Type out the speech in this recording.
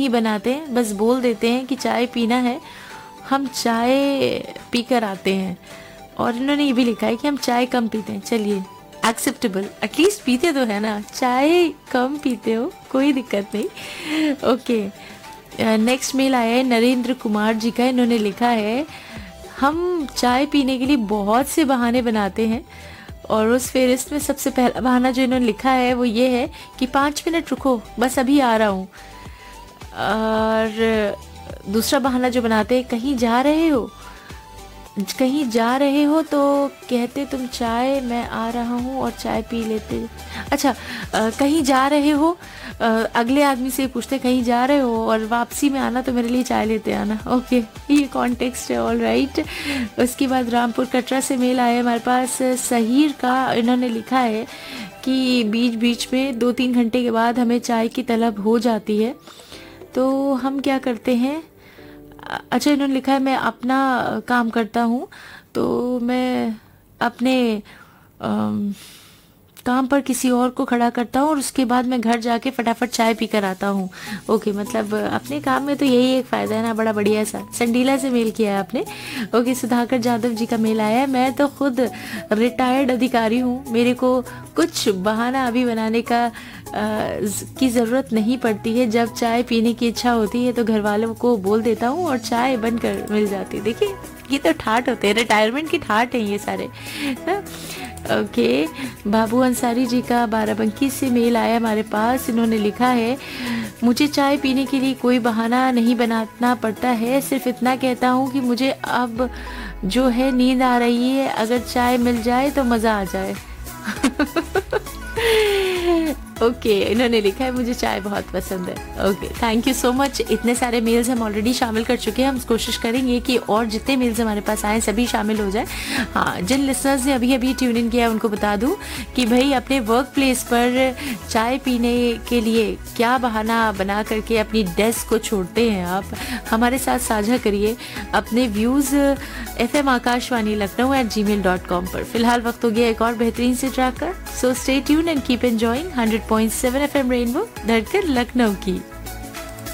नहीं बनाते हैं, बस बोल देते हैं कि चाय पीना है, हम चाय पी कर आते हैं। और इन्होंने ये भी लिखा है कि हम चाय कम पीते हैं। चलिए, एक्सेप्टेबल, एटलीस्ट पीते तो है ना, चाय कम पीते हो कोई दिक्कत नहीं। ओके, नेक्स्ट मेल आया है नरेंद्र कुमार जी का। इन्होंने लिखा है हम चाय पीने के लिए बहुत से बहाने बनाते हैं, और उस फेरिस्त में सबसे पहला बहाना जो इन्होंने लिखा है वो ये है कि 5 मिनट रुको, बस अभी आ रहा हूँ। और दूसरा बहाना जो बनाते हैं, कहीं जा रहे हो तो कहते तुम चाय, मैं आ रहा हूँ और चाय पी लेते। अच्छा, कहीं जा रहे हो, अगले आदमी से पूछते कहीं जा रहे हो, और वापसी में आना तो मेरे लिए चाय लेते आना। ओके, ये कॉन्टेक्स्ट है, ऑल राइट। उसके बाद रामपुर कटरा से मेल आया हमारे पास सहीर का। इन्होंने लिखा है कि बीच बीच में 2-3 घंटे के बाद हमें चाय की तलब हो जाती है, तो हम क्या करते हैं। अच्छा, इन्होंने लिखा है मैं अपना काम करता हूँ, तो मैं अपने काम पर किसी और को खड़ा करता हूँ और उसके बाद मैं घर जाके फटाफट चाय पी कर आता हूँ। ओके, मतलब अपने काम में तो यही एक फ़ायदा है ना, बड़ा बढ़िया सा। संडीला से मेल किया है आपने। ओके, सुधाकर जादव जी का मेल आया है। मैं तो खुद रिटायर्ड अधिकारी हूँ, मेरे को कुछ बहाना अभी बनाने का की ज़रूरत नहीं पड़ती है। जब चाय पीने की इच्छा होती है तो घर वालों को बोल देता हूँ और चाय बनकर मिल जाती है। देखिए, ये तो ठाठ होते हैं, रिटायरमेंट की ठाठ हैं ये सारे। ओके, बाबू अंसारी जी का बाराबंकी से मेल आया हमारे पास। इन्होंने लिखा है मुझे चाय पीने के लिए कोई बहाना नहीं बनाना पड़ता है, सिर्फ इतना कहता हूँ कि मुझे अब जो है नींद आ रही है, अगर चाय मिल जाए तो मज़ा आ जाए। ओके, इन्होंने लिखा है मुझे चाय बहुत पसंद है। Okay, thank you so much. इतने सारे मेल्स हम ऑलरेडी शामिल कर चुके हैं। हम कोशिश करेंगे कि और जितने मेल्स हमारे पास आए सभी शामिल हो जाए। हाँ, जिन लिसनर्स ने अभी अभी ट्यून इन किया उनको बता दूं कि भाई अपने वर्क प्लेस पर चाय पीने के लिए क्या बहाना बना करके अपनी डेस्क को छोड़ते हैं आप, हमारे साथ साझा करिए अपने views FM Akashvani Lucknow @gmail.com पर। फिलहाल वक्त हो गया एक और बेहतरीन से ट्रैक का। So stay tune and keep enjoying 100.7 FM rainbow, धड़कन लखनऊ की।